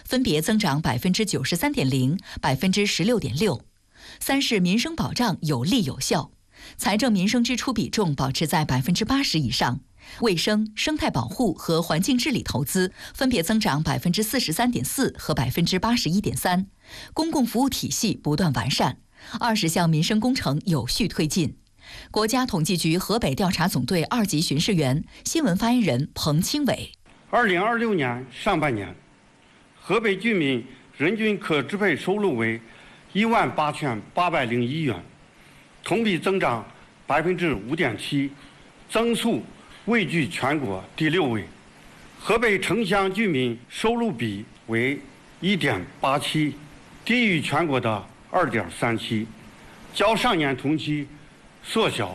分别增长93.0%、16.6%。三是民生保障有力有效，财政民生支出比重保持在80%以上。卫生、生态保护和环境治理投资分别增长43.4%和81.3%，公共服务体系不断完善，20项民生工程有序推进。国家统计局河北调查总队2级巡视员、新闻发言人彭清伟 ：2026年上半年，河北居民人均可支配收入为18801元，同比增长5.7%，增速位居全国第6位。河北城乡居民收入比为1.87，低于全国的2.37，较上年同期缩小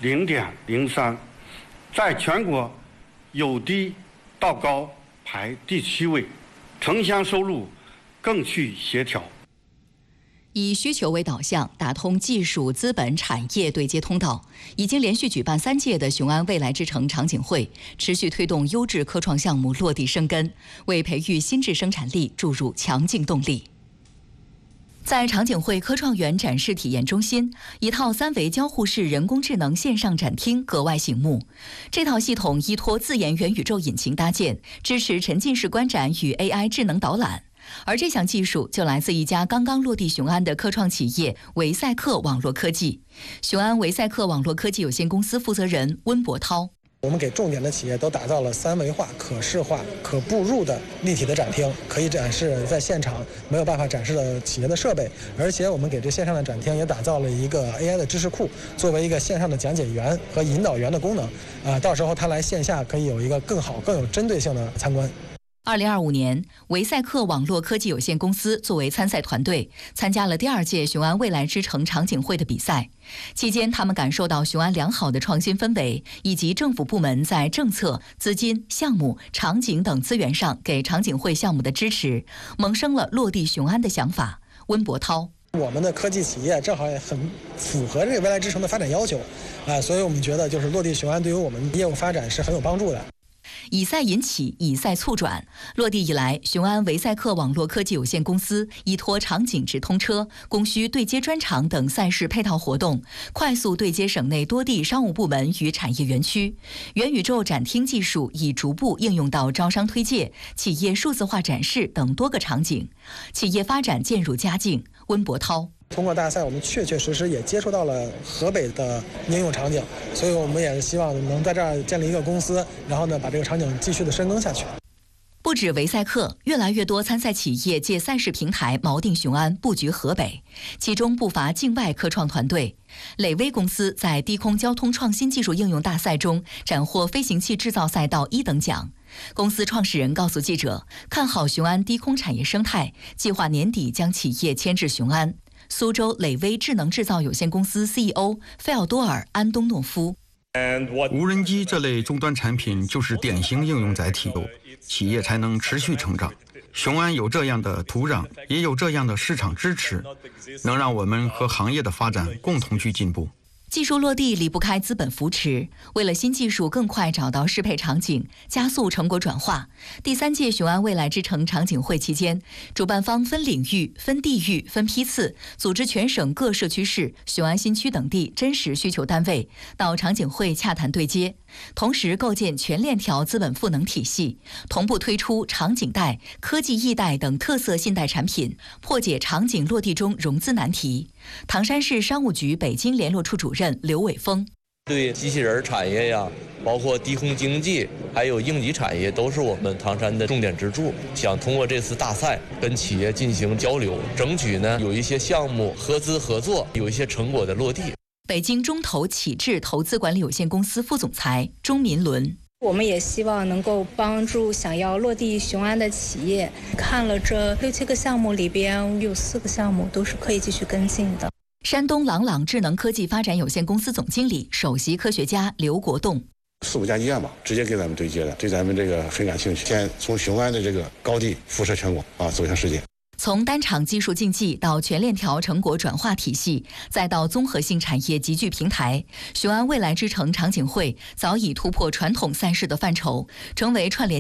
0.03，在全国由低到高排第7位，城乡收入更趋协调。 以需求为导向，打通技术、资本、产业对接通道，已经连续举办3届的雄安未来之城场景会，持续推动优质科创项目落地生根，为培育新质生产力注入强劲动力。在场景会科创园展示体验中心，一套3维交互式人工智能线上展厅格外醒目。这套系统依托自研元宇宙引擎搭建，支持沉浸式观展与 AI 智能导览。而这项技术就来自一家刚刚落地雄安的科创企业维赛克网络科技。雄安维赛克网络科技有限公司负责人温博涛： 我们给重点的企业都打造了3维化、可视化、可步入的立体的展厅，可以展示在现场没有办法展示的企业的设备。而且我们给这线上的展厅也打造了一个 AI 的知识库，作为一个线上的讲解员和引导员的功能。到时候他来线下可以有一个更好、更有针对性的参观。 2025年，维赛克网络科技有限公司作为参赛团队，参加了第2届雄安未来之城场景会的比赛。期间，他们感受到雄安良好的创新氛围，以及政府部门在政策、资金、项目、场景等资源上给场景会项目的支持，萌生了落地雄安的想法。温博涛： 我们的科技企业正好也很符合这个未来之城的发展要求，所以我们觉得就是落地雄安对于我们业务发展是很有帮助的。 以赛引起，以赛促转。落地以来，雄安维赛克网络科技有限公司依托场景直通车、供需对接专场等赛事配套活动，快速对接省内多地商务部门与产业园区。元宇宙展厅技术已逐步应用到招商推介、企业数字化展示等多个场景，企业发展渐入佳境。温博涛： 通过大赛，我们确实也接触到了河北的应用场景，所以我们也希望能在这儿建立一个公司，然后呢，把这个场景继续的深耕下去。 不止维赛克，越来越多参赛企业借赛事平台锚定雄安，布局河北，其中不乏境外科创团队。磊威公司在低空交通创新技术应用大赛中斩获飞行器制造赛道1等奖。公司创始人告诉记者，看好雄安低空产业生态，计划年底将企业迁至雄安。苏州磊威智能制造有限公司 CEO 费奥多尔·安东诺夫： 无人机这类终端产品就是典型应用载体，企业才能持续成长。雄安有这样的土壤，也有这样的市场支持，能让我们和行业的发展共同去进步。 技术落地离不开资本扶持，为了新技术更快找到适配场景，加速成果转化。第3届雄安未来之城场景会期间，主办方分领域、分地域、分批次，组织全省各社区市、雄安新区等地真实需求单位到场景会洽谈对接，同时构建全链条资本赋能体系，同步推出场景贷、科技易贷等特色信贷产品，破解场景落地中融资难题。唐山市商务局北京联络处主任刘伟峰： 对机器人产业呀，包括低空经济，还有应急产业，都是我们唐山的重点支柱。想通过这次大赛跟企业进行交流，争取呢有一些项目合资合作，有一些成果的落地。 北京中投启智投资管理有限公司副总裁钟民伦： 我们也希望能够帮助想要落地雄安的企业，看了这6、7个项目里边，有4个项目都是可以继续跟进的。 山东朗朗智能科技发展有限公司总经理、首席科学家刘国栋 ：4、5家医院吧，直接给咱们对接了，对咱们这个很感兴趣。先从雄安的这个高地辐射全国走向世界。 从单场技术竞技到全链条成果转化体系，再到综合性产业集聚平台，雄安未来之城场景会早已突破传统赛事的范畴，成为串联